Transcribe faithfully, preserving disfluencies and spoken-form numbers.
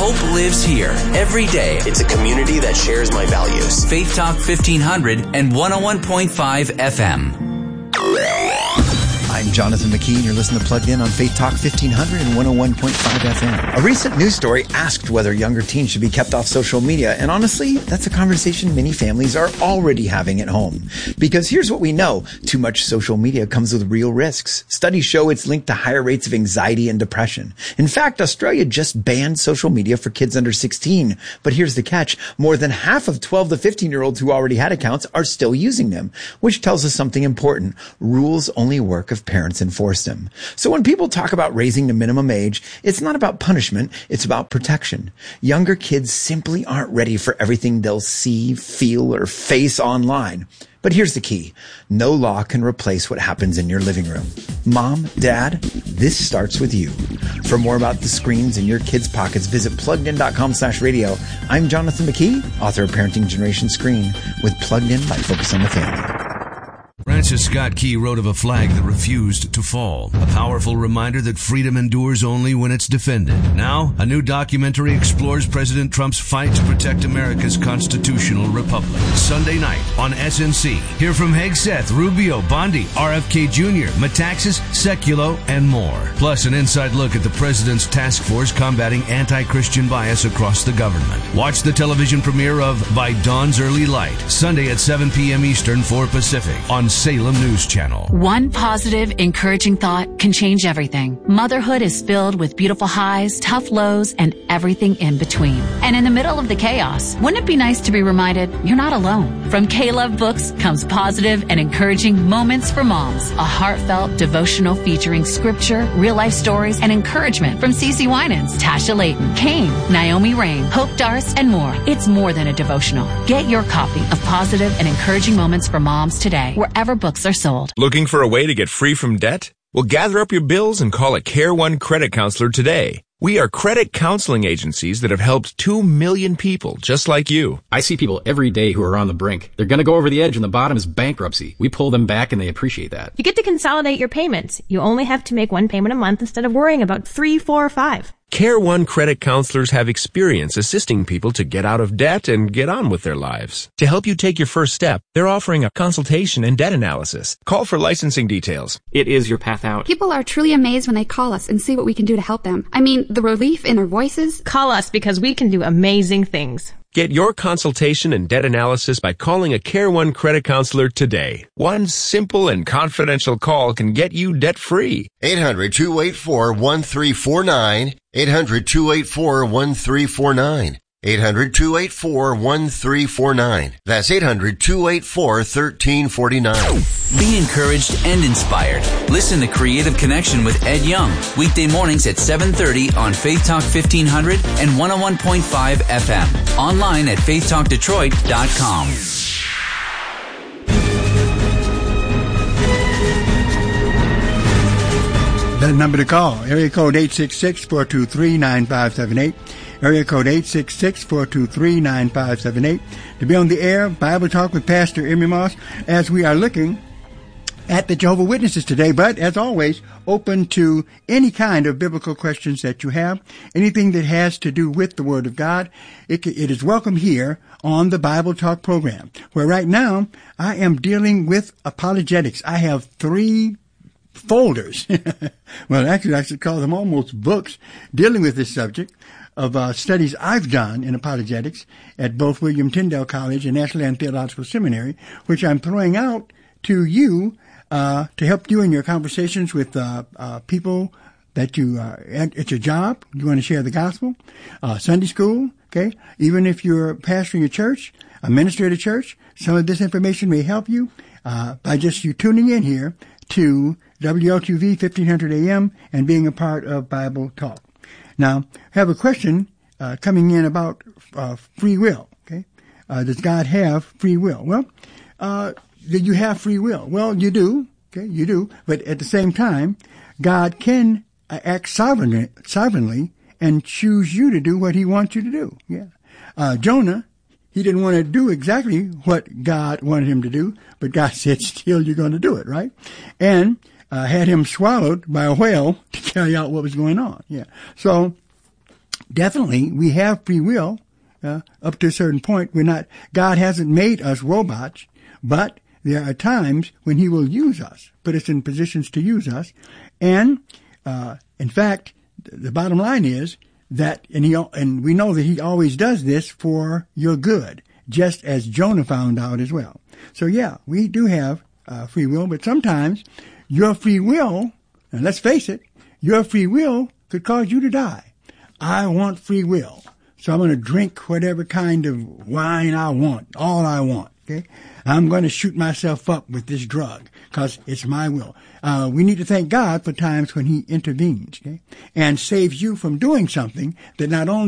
Hope lives here every day. It's a community that shares my values. Faith Talk fifteen hundred and one oh one point five F M. I'm Jonathan McKee, and you're listening to Plugged In on Faith Talk fifteen hundred and one oh one point five F M. A recent news story asked whether younger teens should be kept off social media, and honestly, that's a conversation many families are already having at home. Because here's what we know. Too much social media comes with real risks. Studies show it's linked to higher rates of anxiety and depression. In fact, Australia just banned social media for kids under sixteen. But here's the catch. More than half of twelve to fifteen-year-olds who already had accounts are still using them, which tells us something important. Rules only work if parents enforce them. So when people talk about raising the minimum age, it's not about punishment, it's about protection. Younger kids simply aren't ready for everything they'll see, feel, or face online. But here's the key. No law can replace what happens in your living room. Mom, Dad, this starts with you. For more about the screens in your kids' pockets, visit pluggedin.com slash radio. I'm Jonathan McKee, author of Parenting Generation Screen, with Plugged In by Focus on the Family. Francis Scott Key wrote of a flag that refused to fall, a powerful reminder that freedom endures only when it's defended. Now, a new documentary explores President Trump's fight to protect America's constitutional republic. Sunday night on S N C. Hear from Hegseth, Rubio, Bondi, R F K Junior, Metaxas, Seculo, and more. Plus, an inside look at the president's task force combating anti-Christian bias across the government. Watch the television premiere of By Dawn's Early Light, Sunday at seven p.m. Eastern, four Pacific, on Salem News Channel. One positive, encouraging thought can change everything. Motherhood is filled with beautiful highs, tough lows, and everything in between. And in the middle of the chaos, wouldn't it be nice to be reminded you're not alone? From K-Love Books comes positive and encouraging Moments for Moms, a heartfelt devotional featuring scripture, real-life stories, and encouragement from Cece Winans, Tasha Layton, Kane, Naomi Rain, Hope Darst, and more. It's more than a devotional. Get your copy of Positive and Encouraging Moments for Moms today, wherever books are sold. Looking for a way to get free from debt? Well, gather up your bills and call a Care One credit counselor today. We are credit counseling agencies that have helped two million people just like you. I see people every day who are on the brink. They're going to go over the edge and the bottom is bankruptcy. We pull them back and they appreciate that. You get to consolidate your payments. You only have to make one payment a month instead of worrying about three, four, or five. Care One credit counselors have experience assisting people to get out of debt and get on with their lives. To help you take your first step, they're offering a consultation and debt analysis. Call for licensing details. It is your path out. People are truly amazed when they call us and see what we can do to help them. I mean, the relief in their voices. Call us because we can do amazing things. Get your consultation and debt analysis by calling a Care One credit counselor today. One simple and confidential call can get you debt-free. eight hundred, two eight four, one three four nine. eight hundred, two eight four, one three four nine. eight hundred, two eight four, one three four nine. That's eight hundred, two eight four, one three four nine. Be encouraged and inspired. Listen to Creative Connection with Ed Young, weekday mornings at seven thirty on Faith Talk fifteen hundred and one oh one point five F M. Online at faith talk detroit dot com. That number to call, area code eight six six, four two three, nine five seven eight. Area code eight six six, four two three, nine five seven eight. To be on the air, Bible Talk with Pastor Emery Moss, as we are looking at the Jehovah's Witnesses today, but as always, open to any kind of biblical questions that you have, anything that has to do with the Word of God. It, it is welcome here on the Bible Talk program, where right now I am dealing with apologetics. I have three folders. Well, actually, I should call them almost books dealing with this subject of uh, studies I've done in apologetics at both William Tyndale College and Ashland Theological Seminary, which I'm throwing out to you uh, to help you in your conversations with uh, uh, people that you, uh, at, at your job, you want to share the gospel, uh, Sunday school, okay? Even if you're pastoring a church, a minister at a church, some of this information may help you uh, by just you tuning in here to W L Q V fifteen hundred A M and being a part of Bible Talk. Now, I have a question uh, coming in about uh, free will, okay? Uh, does God have free will? Well, uh, do you have free will? Well, you do, okay? You do. But at the same time, God can uh, act sovereignly, sovereignly and choose you to do what he wants you to do. Yeah. Uh, Jonah, he didn't want to do exactly what God wanted him to do, but God said, still you're going to do it, right? And uh, had him swallowed by a whale to carry out what was going on. Yeah. So definitely we have free will uh, up to a certain point. We're not, God hasn't made us robots, but there are times when he will use us, put us in positions to use us. And, uh, in fact, the bottom line is that, and he, and we know that he always does this for your good, just as Jonah found out as well. So yeah, we do have uh, free will, but sometimes your free will, and let's face it, your free will could cause you to die. I want free will, so I'm going to drink whatever kind of wine I want, all I want. Okay, I'm going to shoot myself up with this drug because it's my will. Uh, we need to thank God for times when he intervenes, okay, and saves you from doing something that not only